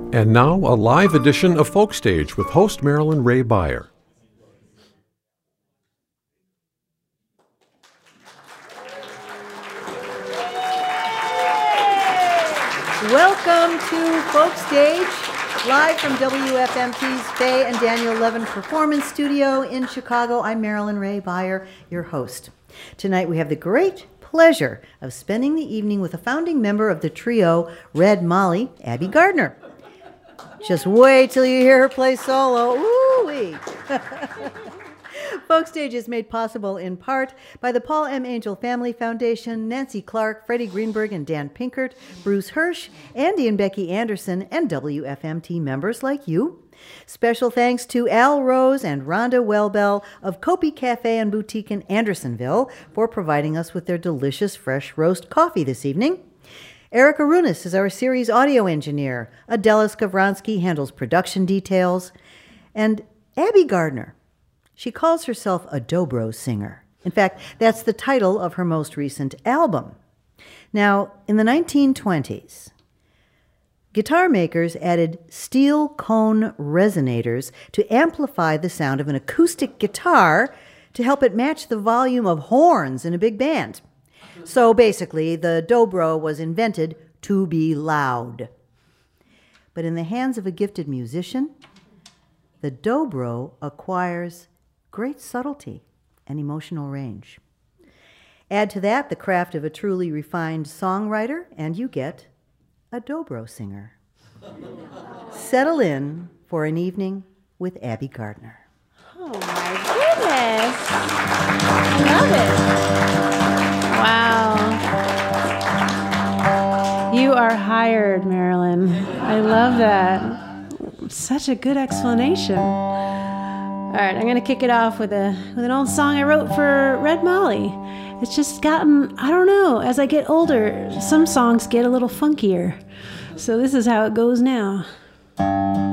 And now, a live edition of Folk Stage with host Marilyn Ray Beyer. Welcome to Folk Stage, live from WFMT's Faye and Daniel Levin Performance Studio in Chicago. I'm Marilyn Ray Beyer, your host. Tonight we have the great pleasure of spending the evening with a founding member of the trio Red Molly, Abby Gardner. Just wait till you hear her play solo. Ooh-wee. Folk Stage is made possible in part by the Paul M. Angel Family Foundation, Nancy Clark, Freddie Greenberg and Dan Pinkert, Bruce Hirsch, Andy and Becky Anderson, and WFMT members like you. Special thanks to Al Rose and Rhonda Wellbell of Kopi Cafe and Boutique in Andersonville for providing us with their delicious fresh roast coffee this evening. Eric Arunas is our series audio engineer. Adela Skavronsky handles production details. And Abby Gardner, she calls herself a dobro singer. In fact, that's the title of her most recent album. Now, in the 1920s, guitar makers added steel cone resonators to amplify the sound of an acoustic guitar to help it match the volume of horns in a big band. So basically, the dobro was invented to be loud. But in the hands of a gifted musician, the dobro acquires great subtlety and emotional range. Add to that the craft of a truly refined songwriter, and you get a dobro singer. Settle in for an evening with Abby Gardner. Oh my goodness. I love it. Wow. You are hired, Marilyn. I love that. Such a good explanation. All right, I'm going to kick it off with an old song I wrote for Red Molly. It's just gotten, I don't know, as I get older, some songs get a little funkier. So this is how it goes now.